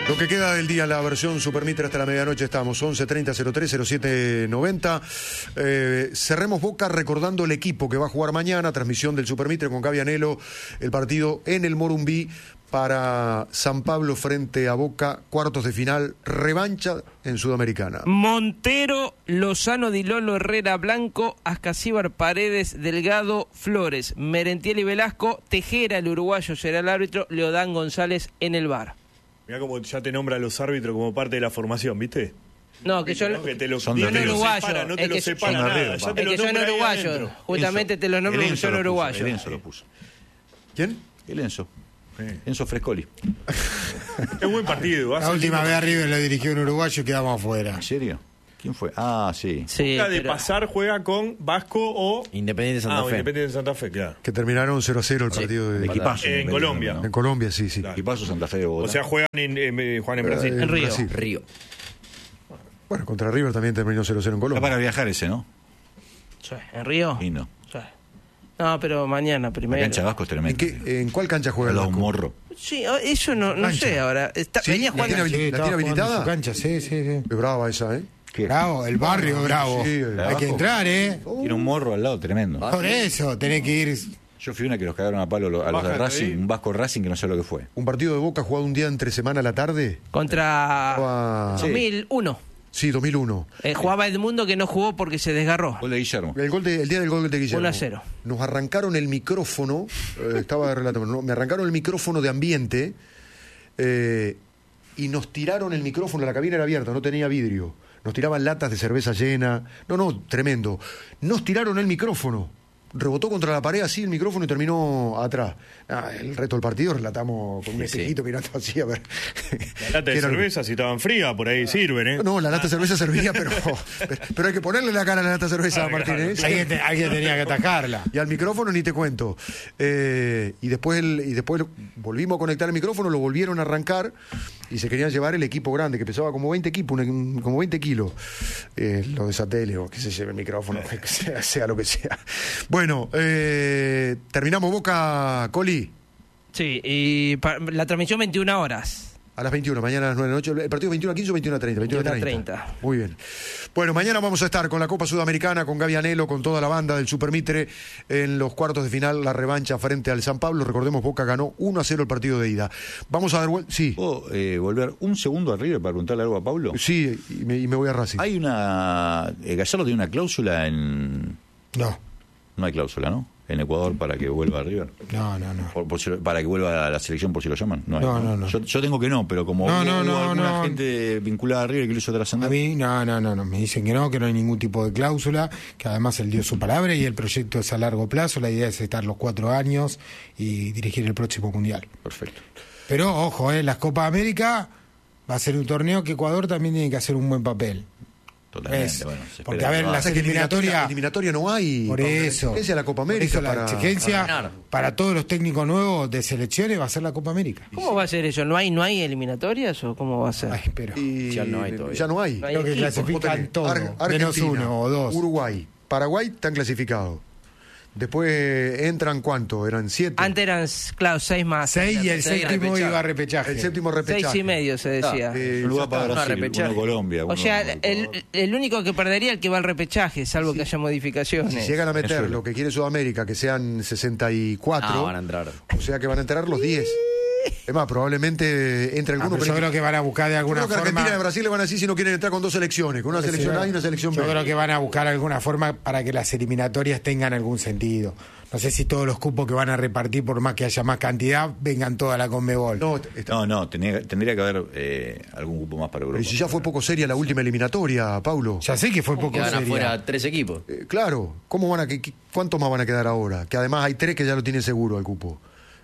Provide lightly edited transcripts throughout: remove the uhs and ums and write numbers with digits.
Lo que queda del día en la versión Supermitre hasta la medianoche estamos, 11:30-03-07-90. Cerremos boca recordando el equipo que va a jugar mañana, transmisión del Supermitre con Gaby Anelo, el partido en el Morumbí para San Pablo frente a Boca, cuartos de final, revancha en Sudamericana. Montero, Lozano, Dilolo, Herrera, Blanco, Ascasíbar, Paredes, Delgado, Flores, Merentiel y Velasco, Tejera, el uruguayo, será el árbitro, Leodán González en el VAR. Mirá cómo ya te nombra a los árbitros como parte de la formación, ¿viste? No, que yo ¿no? Que te lo, son uruguayo, no te lo separa nada. Ya te es que son uruguayos, justamente te lo nombro porque son uruguayos. El Enzo lo puso. ¿Quién? El Enzo. Enzo Frescoli. Es buen partido. La última vez River lo dirigió un uruguayo y quedamos afuera. ¿En serio? ¿Quién fue? Ah, sí. Boca de pasar juega con Vasco o Independiente Santa Fe. Independiente Santa Fe, claro. Que terminaron 0-0 el partido de equipazo. En Colombia. ¿no? En Colombia, sí. Claro. Equipazo Santa Fe de Bogotá. O sea, juegan en Brasil. En Río. Brasil. Río. Bueno, contra River también terminó 0-0 en Colombia. Está para viajar ese, ¿no? Sí, ¿en Río? Y no. Sí. No, pero mañana primero. La cancha de Vasco es tremenda. ¿En cuál cancha juega el Los Vasco? Morro. Sí, eso no sé ahora. ¿Sí? Venía jugando. ¿La tiene habilitada? Su cancha, sí. Es brava esa, ¿eh? Bravo, el barrio bravo. Sí, hay que entrar, Tiene un morro al lado tremendo. Por eso, tenés que ir. Yo fui una que los cagaron a palo a los de Racing, un Vasco Racing que no sé lo que fue. Un partido de Boca jugado un día entre semana a la tarde. Contra 2001. Sí, 2001. Jugaba Edmundo que no jugó porque se desgarró. Gol de Guillermo. El día del gol de Guillermo. 1-0. Nos arrancaron el micrófono, estaba de relato, ¿no? Me arrancaron el micrófono de ambiente y nos tiraron el micrófono, la cabina era abierta, no tenía vidrio. Nos tiraban latas de cerveza llena. No, tremendo. Nos tiraron el micrófono. Rebotó contra la pared así el micrófono y terminó atrás. El resto del partido relatamos con un espejito mirando así a ver. La lata de cerveza, si estaban frías, por ahí sirven, ¿eh? No, la lata de cerveza servía, pero hay que ponerle la cara a la lata de cerveza, Martín. Alguien tenía que atajarla. Y al micrófono ni te cuento. Y después volvimos a conectar el micrófono, lo volvieron a arrancar y se querían llevar el equipo grande, que pesaba como 20 equipos, como 20 kilos. Lo de satélite, o que se lleve el micrófono, que sea lo que sea. Bueno, terminamos Boca, Coli. Sí, y la transmisión 21 horas. A las 21, mañana a las 9 de la noche. ¿El partido 21:15 o 21:30? 21:30. Muy bien. Bueno, mañana vamos a estar con la Copa Sudamericana, con Gaby Anelo, con toda la banda del Supermitre en los cuartos de final, la revancha frente al San Pablo. Recordemos, Boca ganó 1-0 el partido de ida. Vamos a dar vuelta. Sí. ¿Puedo volver un segundo arriba para preguntarle algo a Pablo? Sí, y me voy a Racing. Hay una... Gallardo tiene una cláusula en... No. No hay cláusula, ¿no? En Ecuador para que vuelva a River. No. Para que vuelva a la selección por si lo llaman. No. Yo tengo que no, pero como hubo alguna gente vinculada a River que lo hizo trascender. A mí, no. Me dicen que no hay ningún tipo de cláusula, que además él dio su palabra y el proyecto es a largo plazo. La idea es estar los 4 años y dirigir el próximo Mundial. Perfecto. Pero, ojo, las Copas América va a ser un torneo que Ecuador también tiene que hacer un buen papel. Totalmente, porque a ver, las eliminatorias no hay. Por eso. Es la Copa América. La exigencia para todos los técnicos nuevos de selecciones va a ser la Copa América. ¿Cómo va a ser eso? ¿No hay eliminatorias o cómo va a ser? Ya no hay todavía. Ya no hay. Creo que clasifican todo, menos 1 o 2. Uruguay, Paraguay están clasificados. Después entran, ¿cuánto? ¿Eran 7? Antes eran, claro, 6 más. 6 y el séptimo iba a repechaje. El séptimo repechaje. 6,5 se decía. Un lugar para Brasil, uno Colombia. O sea, el único que perdería el que va al repechaje, salvo que haya modificaciones. Si llegan a meter lo que quiere Sudamérica, que sean 64, van a entrar. O sea que van a entrar los 10. Es más, probablemente entre algunos. Pero yo creo que van a buscar de alguna forma. Argentina y Brasil le van a decir si no quieren entrar con 2 selecciones, con una selección A y una selección B. Yo creo que van a buscar alguna forma para que las eliminatorias tengan algún sentido. No sé si todos los cupos que van a repartir, por más que haya más cantidad, vengan toda la Conmebol. No, tendría que haber algún cupo más para Europa. Pero si ya fue poco seria la última eliminatoria, Paulo. Ya sé que fue poco seria. Quedan afuera 3 equipos. Claro, ¿cuántos más van a quedar ahora? Que además hay 3 que ya lo tienen seguro el cupo.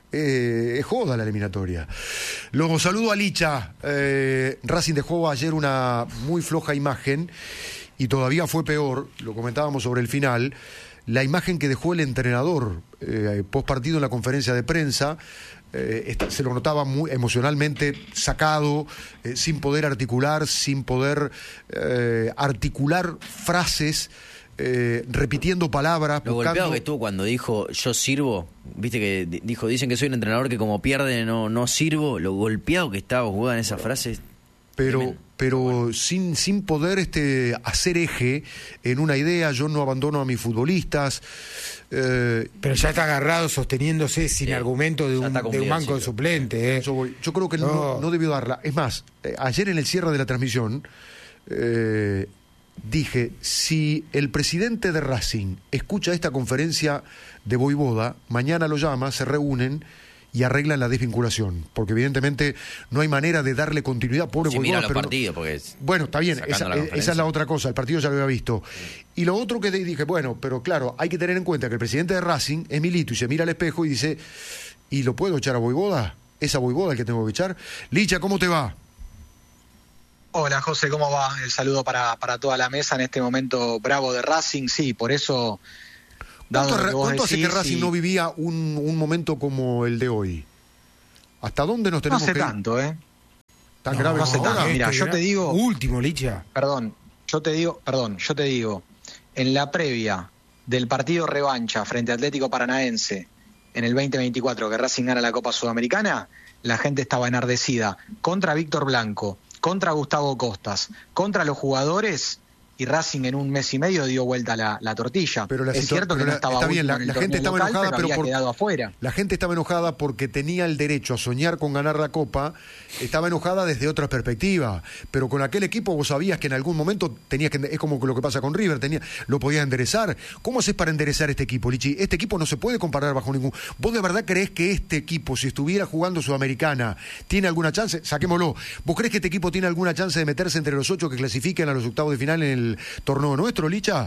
Es joda la eliminatoria. Luego saludo a Licha. Racing dejó ayer una muy floja imagen y todavía fue peor, lo comentábamos sobre el final, la imagen que dejó el entrenador post partido en la conferencia de prensa. Se lo notaba muy emocionalmente sacado, sin poder articular, sin poder articular frases repitiendo palabras. Lo golpeado que estuvo cuando dijo yo sirvo, viste que dijo, dicen que soy un entrenador que como pierde no sirvo, lo golpeado que estaba jugando en esa frase. Pero sin poder hacer eje en una idea. Yo no abandono a mis futbolistas. Pero ya está agarrado, sosteniéndose sin argumento de un banco de suplente. Yo creo que no debió darla. Es más, ayer en el cierre de la transmisión dije, si el presidente de Racing escucha esta conferencia de Voivoda, mañana lo llama, se reúnen y arreglan la desvinculación, porque evidentemente no hay manera de darle continuidad. Pobre Si Voivoda, mira los partidos, porque bueno, está bien, esa es la otra cosa, el partido ya lo había visto. Y lo otro que dije, bueno, pero claro, hay que tener en cuenta que el presidente de Racing es Milito y se mira al espejo y dice, ¿y lo puedo echar a Voivoda? ¿Es a Voivoda el que tengo que echar? Licha, ¿cómo te va? Hola José, ¿cómo va? El saludo para toda la mesa en este momento bravo de Racing. Sí, por eso... ¿Cuánto hace que Racing no vivía un momento como el de hoy? ¿Hasta dónde nos tenemos que...? No hace tanto, ¿Tan grave no hace como ahora? Mira, yo te digo... Último, Licha. Yo te digo, en la previa del partido revancha frente a Atlético Paranaense en el 2024, que Racing gana la Copa Sudamericana, la gente estaba enardecida contra Víctor Blanco, contra Gustavo Costas, contra los jugadores... Y Racing en un mes y medio dio vuelta la tortilla. Pero es cierto que no estaba está bien, la gente estaba local, enojada, pero había quedado afuera. La gente estaba enojada porque tenía el derecho a soñar con ganar la Copa. Estaba enojada desde otra perspectiva. Pero con aquel equipo vos sabías que en algún momento tenías que... Es como lo que pasa con River, lo podías enderezar. ¿Cómo haces para enderezar este equipo, Lichi? Este equipo no se puede comparar bajo ningún... ¿Vos de verdad creés que este equipo, si estuviera jugando Sudamericana, tiene alguna chance? Saquémoslo. ¿Vos creés que este equipo tiene alguna chance de meterse entre los 8 que clasifiquen a los octavos de final en el torneo nuestro, Licha?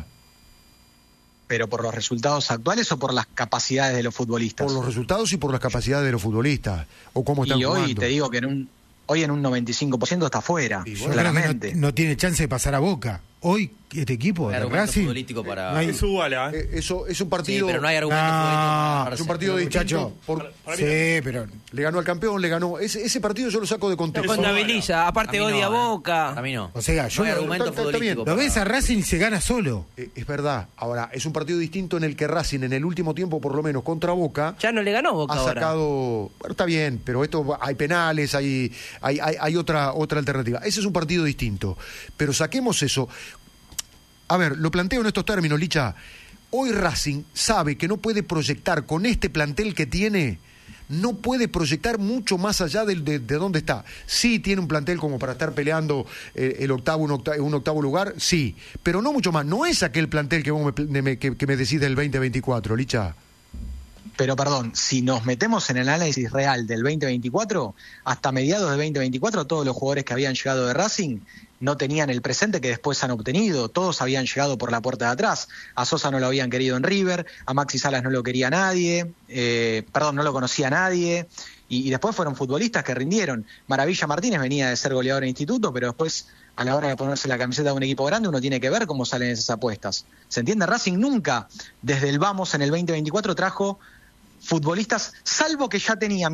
¿Pero por los resultados actuales o por las capacidades de los futbolistas? Por los resultados y por las capacidades de los futbolistas. ¿O cómo están jugando? Y hoy te digo que hoy en un 95% está fuera, claramente. No tiene chance de pasar a Boca. Hoy este equipo de Racing futbolístico para... no hay... Es igual, eso es un partido... Sí, pero no hay argumento futbolístico. Es un partido distinto. Sí, pero... Le ganó al campeón, le ganó... Ese partido yo lo saco de contexto. No contabiliza, aparte odia a Boca. A mí no. O sea, yo... No hay argumento futbolístico. Lo ves a Racing y se gana solo. Es verdad. Ahora, es un partido distinto en el que Racing, en el último tiempo, por lo menos, contra Boca... Ya no le ganó Boca ha sacado... Bueno, está bien, pero esto hay penales, hay otra alternativa. Ese es un partido distinto. Pero saquemos eso... A ver, lo planteo en estos términos, Licha. Hoy Racing sabe que no puede proyectar con este plantel que tiene, no puede proyectar mucho más allá de dónde está. Sí tiene un plantel como para estar peleando un octavo lugar, sí, pero no mucho más. No es aquel plantel que vos me decís del 2024, Licha. Pero perdón, si nos metemos en el análisis real del 2024, hasta mediados de 2024 todos los jugadores que habían llegado de Racing no tenían el presente que después han obtenido, todos habían llegado por la puerta de atrás. A Sosa no lo habían querido en River, a Maxi Salas no lo quería nadie, no lo conocía nadie, y después fueron futbolistas que rindieron. Maravilla Martínez venía de ser goleador en instituto, pero después a la hora de ponerse la camiseta de un equipo grande uno tiene que ver cómo salen esas apuestas. ¿Se entiende? Racing nunca, desde el vamos en el 2024, trajo futbolistas, salvo que ya tenía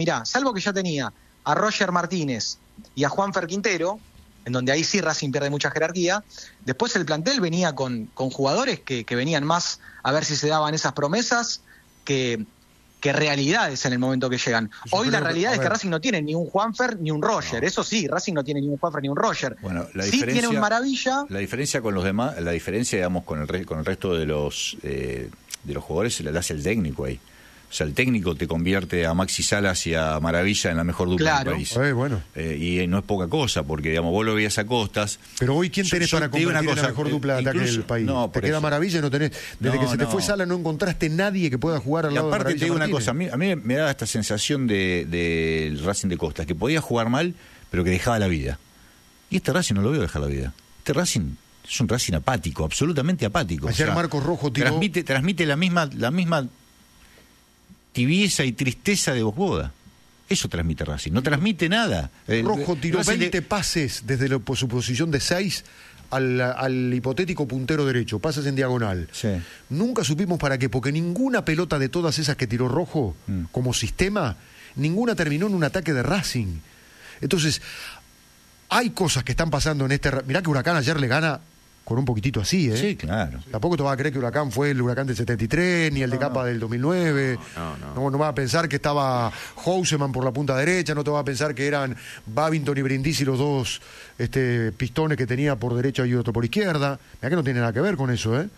a Roger Martínez y a Juanfer Quintero, en donde ahí sí Racing pierde mucha jerarquía. Después el plantel venía con jugadores que venían más a ver si se daban esas promesas que realidades en el momento que llegan. Hoy la realidad es que Racing no tiene ni un Juanfer ni un Roger. No. Eso sí, Racing no tiene ni un Juanfer ni un Roger. Bueno, sí tiene un Maravilla. La diferencia con los demás, digamos, con el resto de los jugadores se la hace el técnico ahí. O sea, el técnico te convierte a Maxi Salas y a Maravilla en la mejor dupla del país. Bueno. Y no es poca cosa, porque digamos, vos lo veías a Costas. Pero hoy, ¿quién tenés para convertir en la mejor dupla de ataque del país? No, te queda Maravilla y no tenés... Desde que se te fue Salas no encontraste nadie que pueda jugar al lado de Maravilla. Y aparte te digo Martínez. una cosa, a mí me daba esta sensación del Racing de Costas, que podía jugar mal, pero que dejaba la vida. Y este Racing no lo veo dejar la vida. Este Racing es un Racing apático, absolutamente apático. Ayer Marcos Rojo tiró... Transmite la misma tibieza y tristeza de Voivoda. Eso transmite Racing, no transmite nada. Rojo tiró 20 pases desde su posición de 6 al hipotético puntero derecho, pases en diagonal. Sí. Nunca supimos para qué, porque ninguna pelota de todas esas que tiró Rojo como sistema, ninguna terminó en un ataque de Racing. Entonces, hay cosas que están pasando en este... Mirá que Huracán ayer le gana con un poquitito así, ¿eh? Sí, claro. Tampoco te vas a creer que Huracán fue el Huracán del 73, ni el de Capa del 2009. No vas a pensar que estaba Houseman por la punta derecha, no te vas a pensar que eran Babington y Brindisi los dos pistones que tenía por derecha y otro por izquierda. Mirá que no tiene nada que ver con eso, ¿eh?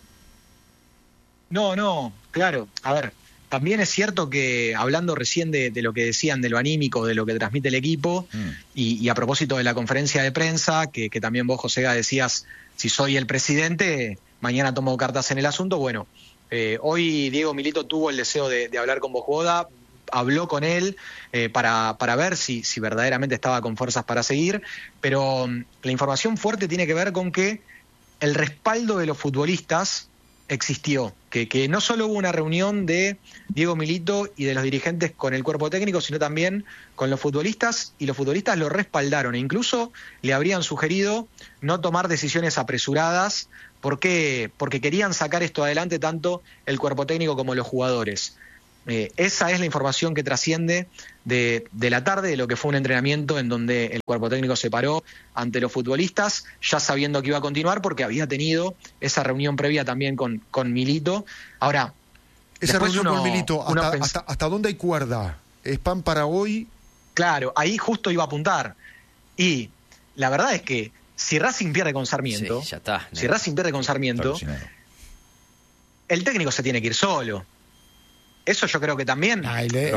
No, claro. A ver, también es cierto que hablando recién de lo que decían, de lo anímico, de lo que transmite el equipo, y a propósito de la conferencia de prensa, que también vos, Josega, decías, si soy el presidente, mañana tomo cartas en el asunto. Bueno, hoy Diego Milito tuvo el deseo de hablar con Bojoda, habló con él para ver si verdaderamente estaba con fuerzas para seguir, pero la información fuerte tiene que ver con que el respaldo de los futbolistas existió, que no solo hubo una reunión de Diego Milito y de los dirigentes con el cuerpo técnico, sino también con los futbolistas, y los futbolistas lo respaldaron, e incluso le habrían sugerido no tomar decisiones apresuradas, porque querían sacar esto adelante tanto el cuerpo técnico como los jugadores. Esa es la información que trasciende de la tarde, de lo que fue un entrenamiento en donde el cuerpo técnico se paró ante los futbolistas, ya sabiendo que iba a continuar, porque había tenido esa reunión previa también con Milito. Ahora, esa reunión con Milito, ¿hasta dónde hay cuerda? ¿Es pan para hoy? Claro, ahí justo iba a apuntar. Y la verdad es que si Racing pierde con Sarmiento, sí, ya está, si Racing pierde con Sarmiento, el técnico se tiene que ir solo. Eso yo creo que también. Ayer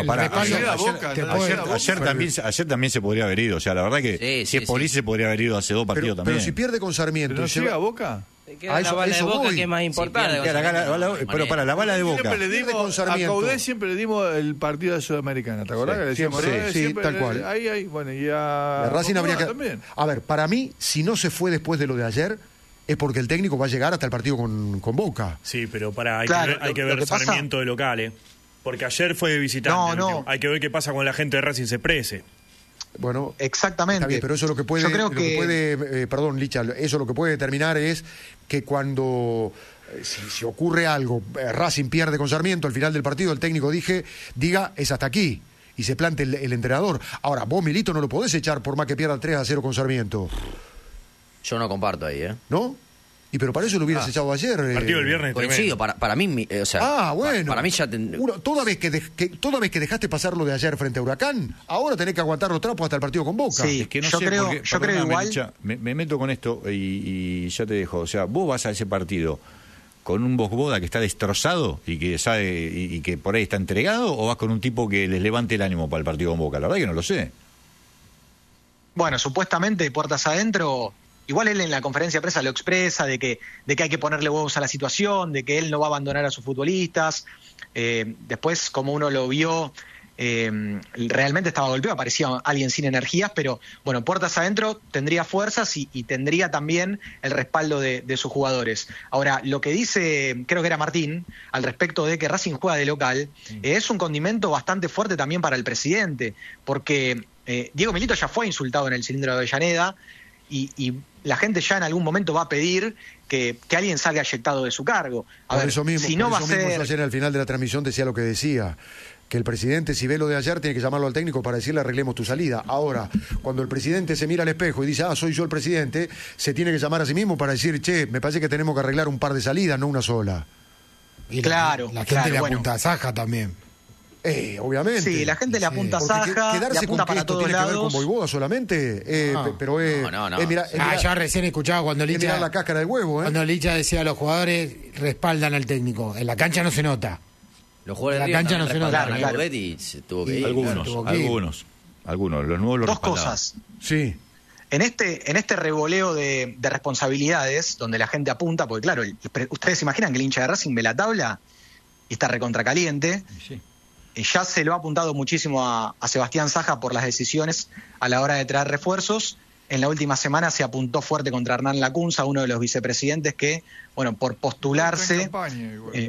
también se podría haber ido. O sea, la verdad que si es Polisi se podría haber ido hace 2 partidos también. Pero si pierde con Sarmiento. ¿Pero no llega a Boca? A la bala de Boca, que es más importante. Pero para la bala de Boca. A Caudé siempre le dimos el partido de Sudamericana. ¿Te acordás que le decíamos? Sí, tal cual. Ahí, bueno, y a Racing habría que. También. A ver, para mí, si no se fue después de lo de ayer, es porque el técnico va a llegar hasta el partido con Boca. Sí, pero hay que ver Sarmiento de local, porque ayer fue de visitante. Hay que ver qué pasa con la gente de Racing se prese. Bueno, exactamente. Está bien, pero eso lo que puede, perdón, Licha, eso lo que puede determinar es que cuando si ocurre algo, Racing pierde con Sarmiento al final del partido, el técnico diga es hasta aquí y se plante el entrenador. Ahora, vos, Milito, no lo podés echar por más que pierda 3-0 con Sarmiento. Yo no comparto ahí, ¿No? Y pero para eso lo hubieras echado ayer. El partido del viernes. Coincido, para mí, o sea, bueno. para mí ya toda vez que dejaste pasar lo de ayer frente a Huracán, ahora tenés que aguantar los trapos hasta el partido con Boca. Sí, es que no yo sé creo, porque, yo creo igual. Licha, me meto con esto y ya te dejo. O sea, vos vas a ese partido con un Bojoda que está destrozado y que sabe y que por ahí está entregado, o vas con un tipo que les levante el ánimo para el partido con Boca. La verdad que no lo sé. Bueno, supuestamente puertas adentro. Igual él en la conferencia de prensa lo expresa, de que hay que ponerle huevos a la situación, de que él no va a abandonar a sus futbolistas. Después, como uno lo vio, realmente estaba golpeado, parecía alguien sin energías, pero bueno, puertas adentro tendría fuerzas y tendría también el respaldo de sus jugadores. Ahora, lo que dice, creo que era Martín, al respecto de que Racing juega de local, es un condimento bastante fuerte también para el presidente, porque Diego Milito ya fue insultado en el cilindro de Avellaneda, y la gente ya en algún momento va a pedir que alguien salga eyectado de su cargo. Por eso mismo yo ayer al final de la transmisión decía lo que decía, que el presidente, si ve lo de ayer, tiene que llamarlo al técnico para decirle arreglemos tu salida. Ahora, cuando el presidente se mira al espejo y dice, soy yo el presidente, se tiene que llamar a sí mismo para decir, me parece que tenemos que arreglar un par de salidas, no una sola. Y la gente le apunta a Saja también. Obviamente. Sí, la gente le apunta a Saja, le apunta para todos lados. ¿Tiene que ver con Boivoda solamente? Pero no. Yo recién escuchaba cuando Licha... mirar la cáscara del huevo, Cuando Licha decía a los jugadores respaldan al técnico. En la cancha no se nota. Los jugadores en la cancha no se nota. Claro. Se tuvo que ir. Algunos. Los nuevos los Dos cosas. Sí. En este revoleo de responsabilidades, donde la gente apunta, porque claro, ustedes se imaginan que el hincha de Racing ve la tabla y está recontracaliente. Sí. Ya se lo ha apuntado muchísimo a Sebastián Saja por las decisiones a la hora de traer refuerzos. En la última semana se apuntó fuerte contra Hernán Lacunza, uno de los vicepresidentes que, por postularse... Está en campaña,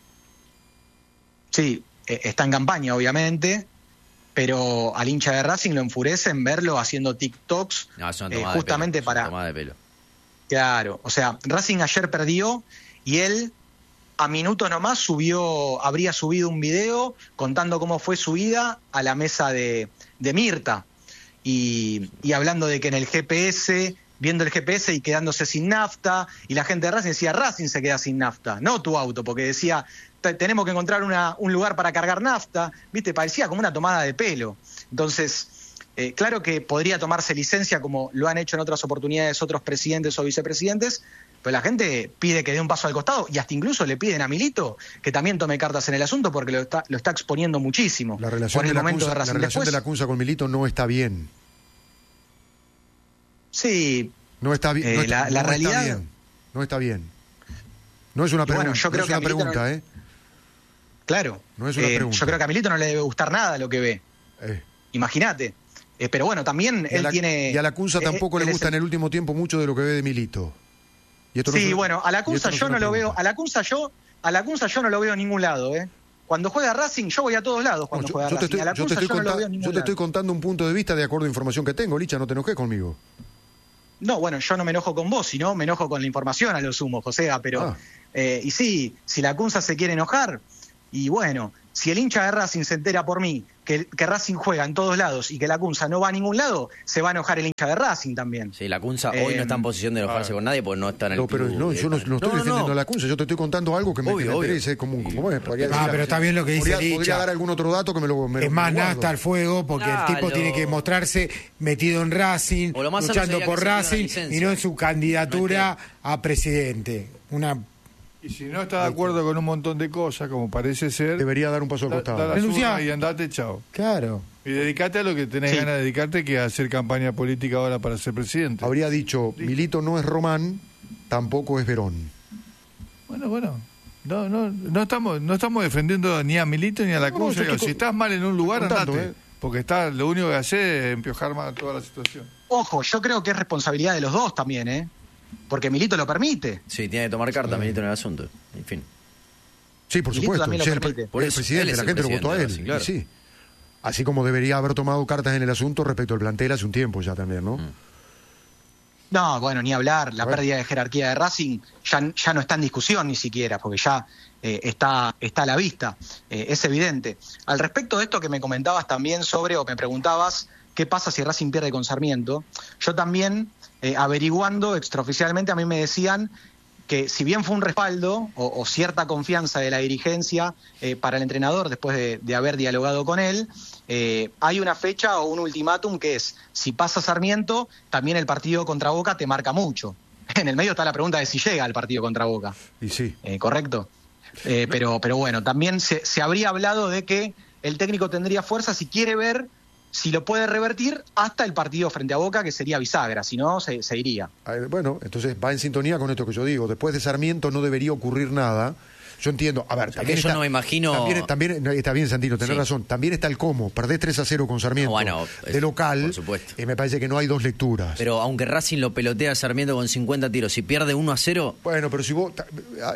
sí, está en campaña, obviamente, pero al hincha de Racing lo enfurecen verlo haciendo TikToks justamente para... tomada de pelo. Claro, o sea, Racing ayer perdió y él... a minutos nomás habría subido un video contando cómo fue su ida a la mesa de Mirta y hablando de que en el GPS viendo el GPS y quedándose sin nafta, y la gente de Racing decía, Racing se queda sin nafta, no tu auto, porque decía, tenemos que encontrar un lugar para cargar nafta, ¿viste? Parecía como una tomada de pelo. Entonces, claro que podría tomarse licencia como lo han hecho en otras oportunidades otros presidentes o vicepresidentes, pero la gente pide que dé un paso al costado y hasta incluso le piden a Milito que también tome cartas en el asunto porque lo está exponiendo muchísimo. La relación, de la Cunza con Milito no está bien. Sí. No está bien. La realidad... No está bien. No es una pregunta. Bueno, yo creo que pregunta, Claro. No es una pregunta. Yo creo que a Milito no le debe gustar nada lo que ve. Imagínate. Pero bueno, también él tiene... Y a la Cunza tampoco le gusta en el último tiempo mucho de lo que ve de Milito. Y esto bueno, a la Cunza yo no lo veo... A la Cunza yo no lo veo en ningún lado, Cuando juega Racing, yo voy a todos lados cuando juega Racing. A la Cunza yo no lo veo en ningún lado. Yo te estoy contando un punto de vista de acuerdo a información que tengo, Licha, no te enojes conmigo. No, bueno, yo no me enojo con vos, sino me enojo con la información a lo sumo, José, pero... y sí, si la Cunza se quiere enojar, y bueno, si el hincha de Racing se entera por mí que Racing juega en todos lados y que la Cunza no va a ningún lado, se va a enojar el hincha de Racing también. Sí, la Cunza hoy no está en posición de enojarse con nadie porque no está en el club. Pero no, yo no estoy defendiendo a la Cunza, yo te estoy contando algo que me interese. Como es. Pero está bien lo que dice Licha. Podría dar algún otro dato que es más nafta al fuego porque el tipo tiene que mostrarse metido en Racing, luchando por Racing y no en su candidatura a presidente. Y si no está de acuerdo con un montón de cosas, como parece ser... Debería dar un paso al costado. Y andate, chao. Claro. Y dedicate a lo que tenés ganas de dedicarte, que es hacer campaña política ahora para ser presidente. Habría dicho, Milito no es Román, tampoco es Verón. Bueno. No estamos defendiendo ni a Milito ni a la Cunza. Si estás mal en un lugar, andate. Porque lo único que hace es empeorar más toda la situación. Ojo, yo creo que es responsabilidad de los dos también, porque Milito lo permite. Sí, tiene que tomar carta Milito en el asunto. En fin. Sí, por supuesto. También lo permite. El presidente, la gente lo votó a él. Claro. Sí. Así como debería haber tomado cartas en el asunto respecto al plantel hace un tiempo ya también, ¿no? No, bueno, ni hablar. La pérdida de jerarquía de Racing ya no está en discusión ni siquiera, porque ya está a la vista. Es evidente. Al respecto de esto que me comentabas también o me preguntabas, ¿qué pasa si Racing pierde con Sarmiento? Yo también... averiguando extraoficialmente, a mí me decían que si bien fue un respaldo o cierta confianza de la dirigencia para el entrenador después de haber dialogado con él, hay una fecha o un ultimátum que es, si pasa Sarmiento, también el partido contra Boca te marca mucho. En el medio está la pregunta de si llega el partido contra Boca. Y sí. ¿Correcto? Pero bueno, también se habría hablado de que el técnico tendría fuerza si quiere ver si lo puede revertir hasta el partido frente a Boca, que sería bisagra, si no, se iría. Bueno, entonces va en sintonía con esto que yo digo. Después de Sarmiento no debería ocurrir nada. Yo entiendo, a ver, también yo no me imagino... También está bien, Santino, tenés razón. También está el cómo. Perdés 3-0 con Sarmiento de local. Por supuesto. Me parece que no hay dos lecturas. Pero aunque Racing lo pelotea a Sarmiento con 50 tiros, si pierde 1-0... Bueno, pero si vos...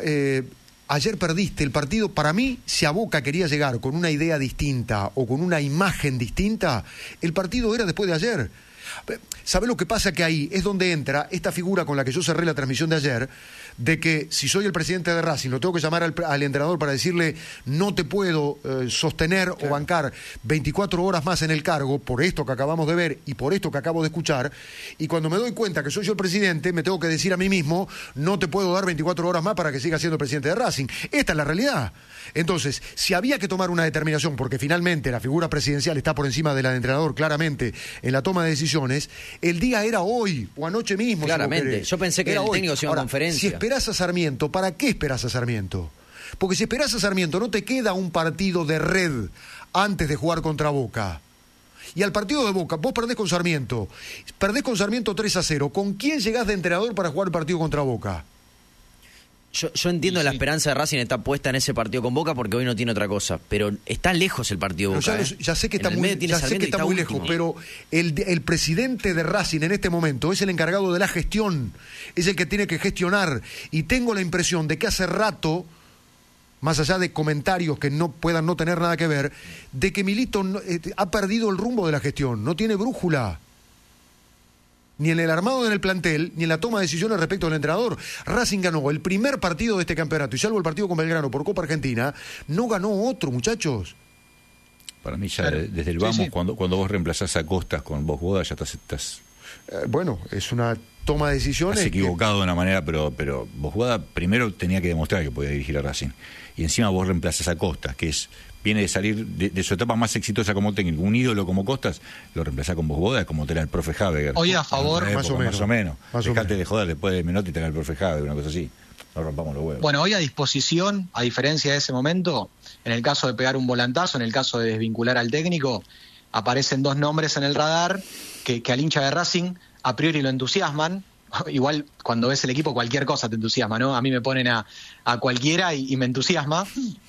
ayer perdiste el partido, para mí, si a Boca quería llegar con una idea distinta o con una imagen distinta, el partido era después de ayer. ¿Sabés lo que pasa? Que ahí es donde entra esta figura con la que yo cerré la transmisión de ayer, de que si soy el presidente de Racing, lo tengo que llamar al entrenador para decirle no te puedo sostener o bancar 24 horas más en el cargo por esto que acabamos de ver y por esto que acabo de escuchar, y cuando me doy cuenta que soy yo el presidente, me tengo que decir a mí mismo no te puedo dar 24 horas más para que siga siendo el presidente de Racing. Esta es la realidad. Entonces, si había que tomar una determinación, porque finalmente la figura presidencial está por encima de la del entrenador claramente en la toma de decisiones, el día era hoy o anoche mismo. Claramente, yo pensé que el técnico se iba a conferencia. Si esperás a Sarmiento, ¿para qué esperás a Sarmiento? Porque si esperás a Sarmiento no te queda un partido de red antes de jugar contra Boca. Y al partido de Boca, vos perdés con Sarmiento 3-0, ¿con quién llegás de entrenador para jugar el partido contra Boca? Yo entiendo la esperanza de Racing está puesta en ese partido con Boca porque hoy no tiene otra cosa, pero está lejos el partido Boca. Ya sé que está muy lejos, pero el presidente de Racing en este momento es el encargado de la gestión, es el que tiene que gestionar, y tengo la impresión de que hace rato, más allá de comentarios que no puedan no tener nada que ver, de que Milito ha perdido el rumbo de la gestión, no tiene brújula. Ni en el armado en el plantel, ni en la toma de decisiones respecto al entrenador. Racing ganó el primer partido de este campeonato, y salvo el partido con Belgrano por Copa Argentina, no ganó otro, muchachos. Para mí ya desde el vamos, sí. Cuando vos reemplazás a Costas con Bosboda, ya estás bueno, es una toma de decisiones. Has equivocado de una manera, pero Bosguada primero tenía que demostrar que podía dirigir a Racing. Y encima vos reemplazas a Costas, que viene de salir de su etapa más exitosa como técnico, un ídolo como Costas, lo reemplazás con Bosguada, como tener el profe Habeger. Hoy a favor, más o menos. Dejate de joder después de Menotti tener el profe Habeger, una cosa así. No rompamos los huevos. Bueno, hoy a disposición, a diferencia de ese momento, en el caso de pegar un volantazo, en el caso de desvincular al técnico, aparecen 2 nombres en el radar que al hincha de Racing a priori lo entusiasman. Igual cuando ves el equipo cualquier cosa te entusiasma, ¿no? A mí me ponen a cualquiera y me entusiasma,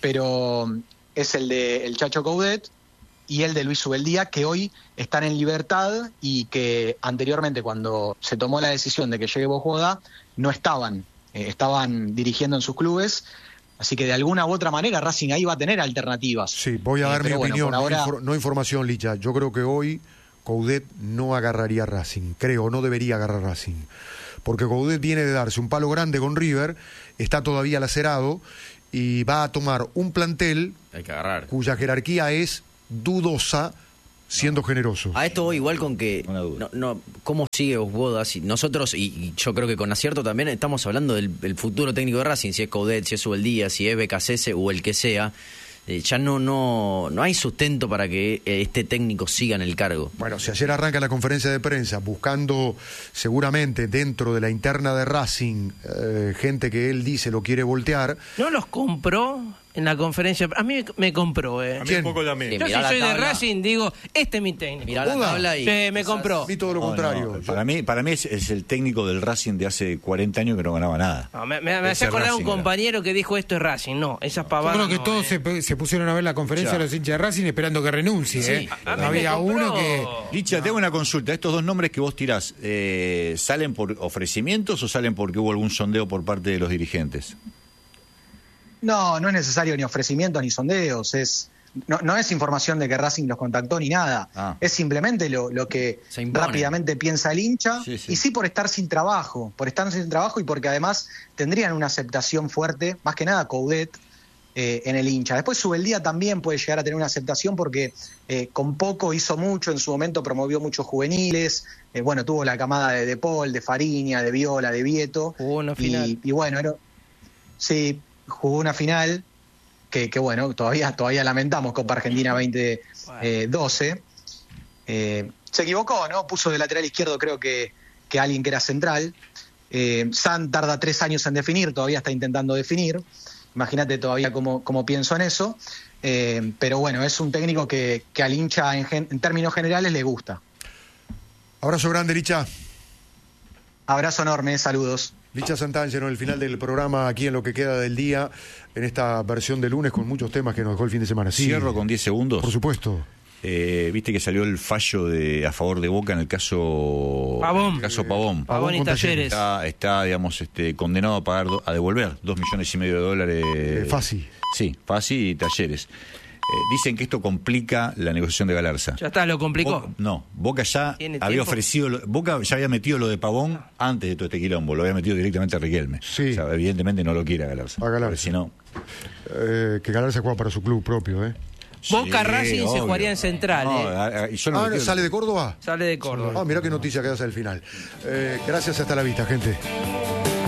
pero es el de el Chacho Coudet y el de Luis Ubeldía, que hoy están en libertad y que anteriormente, cuando se tomó la decisión de que llegue Bosguada, no estaban dirigiendo en sus clubes. Así que de alguna u otra manera Racing ahí va a tener alternativas. Sí, voy a dar mi opinión, ahora... no información, Licha. Yo creo que hoy Coudet no agarraría Racing, no debería agarrar Racing. Porque Coudet viene de darse un palo grande con River, está todavía lacerado y va a tomar un plantel cuya jerarquía es dudosa, siendo generoso. A esto voy igual con que ¿cómo sigue Bosguada? Si nosotros, y yo creo que con acierto también, estamos hablando del futuro técnico de Racing, si es Coudet, si es Ubeldía, si es Becasese o el que sea. Ya no hay sustento para que este técnico siga en el cargo. Bueno, si ayer arranca la conferencia de prensa buscando seguramente dentro de la interna de Racing gente que él dice lo quiere voltear. ¿No los compró en la conferencia? A mí me compró. A mí un poco también. Yo si soy de Racing digo, este es mi técnico. Mirá la tabla y... me compró. Y todo lo contrario. No. Para mí es el técnico del Racing de hace 40 años que no ganaba nada. No, me hace acordar a un compañero que dijo esto es Racing. No, esas pavadas. Yo creo que todos se pusieron a ver la conferencia de los hinchas de Racing esperando que renuncie. Sí, había uno que... Licha, te hago una consulta. Estos 2 nombres que vos tirás, ¿salen por ofrecimientos o salen porque hubo algún sondeo por parte de los dirigentes? No es necesario ni ofrecimientos ni sondeos, no es información de que Racing los contactó ni nada, es simplemente lo que rápidamente piensa el hincha, y sí por estar sin trabajo y porque además tendrían una aceptación fuerte, más que nada Coudet, en el hincha. Después Ubeldía también puede llegar a tener una aceptación porque con poco hizo mucho, en su momento promovió muchos juveniles, tuvo la camada de Paul, de Fariña, de Viola, de Vieto. Jugó una final. Y bueno, sí, jugó una final que todavía lamentamos, Copa Argentina 2012. Se equivocó, ¿no? Puso de lateral izquierdo creo que alguien que era central. San tarda 3 años en definir, todavía está intentando definir. Imagínate todavía cómo pienso en eso. Pero bueno, es un técnico que al hincha en términos generales le gusta. Abrazo grande, Licha. Abrazo enorme, saludos. Licha Santangelo, en el final del programa, aquí en lo que queda del día, en esta versión de lunes con muchos temas que nos dejó el fin de semana. Sí, cierro con 10 segundos. Por supuesto. Viste que salió el fallo a favor de Boca en el caso Pavón. Pavón y Talleres. Está digamos, condenado a devolver $2,5 millones. Fácil. Sí, Fácil y Talleres. Dicen que esto complica la negociación de Galarza. Ya está, lo complicó. Boca ya había ofrecido, Boca ya había metido lo de Pavón antes de todo este quilombo, lo había metido directamente a Riquelme. Sí. O sea, evidentemente no lo quiere a Galarza. Si no... que Galarza juega para su club propio, Boca Racing se jugaría en Central. ¿Sale de Córdoba? Sale de Córdoba. Mirá qué noticia que das al final. Gracias, hasta la vista, gente.